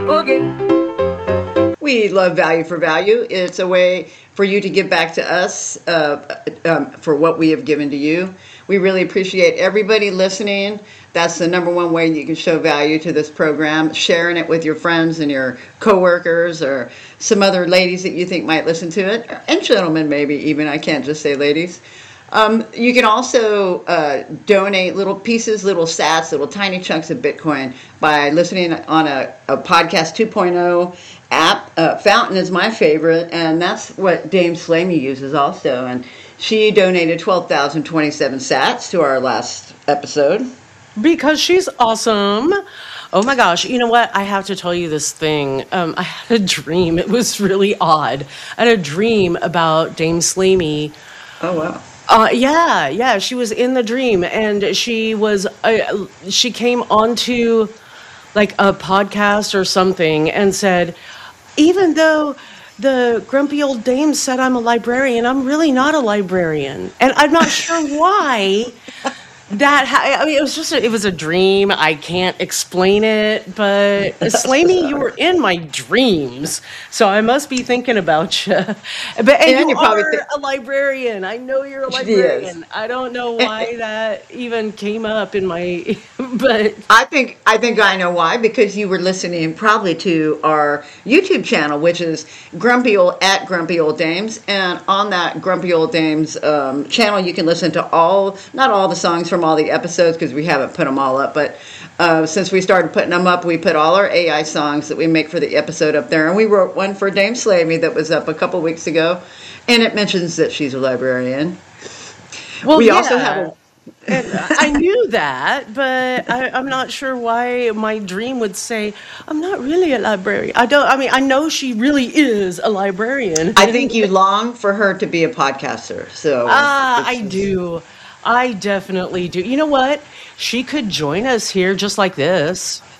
Okay. We love Value for Value. It's a way for you to give back to us for what we have given to you. We really appreciate everybody listening. That's the number one way you can show value to this program, sharing it with your friends and your coworkers or some other ladies that you think might listen to it, and gentlemen maybe even. I can't just say ladies. You can also donate little pieces, little sats, little tiny chunks of Bitcoin by listening on a Podcast 2.0 app. Fountain is my favorite, and that's what Dame Slamey uses also. And she donated 12,027 sats to our last episode. Because she's awesome. Oh my gosh. You know what? I have to tell you this thing. I had a dream. It was really odd. I had a dream about Dame Slamey. Oh, wow. Yeah. She was in the dream, and she came onto like a podcast or something and said, even though the grumpy old dame said I'm a librarian, I'm really not a librarian. And I'm not sure why it was a dream. I can't explain it, but Slamey, you were in my dreams, so I must be thinking about you. And you are a librarian. I know you're a librarian. I don't know why that even came up in my, but I think I know why, because you were listening probably to our YouTube channel, which is Grumpy Old Dames, and on that Grumpy Old Dames channel, you can listen to not all the songs from all the episodes because we haven't put them all up, but since we started putting them up, we put all our AI songs that we make for the episode up there, and we wrote one for Dame Slamey that was up a couple weeks ago, and it mentions that she's a librarian. Well, we also have I knew that, but I'm not sure why my dream would say I'm not really a librarian. I know she really is a librarian. I think you long for her to be a podcaster. So I do. I definitely do. You know what? She could join us here just like this.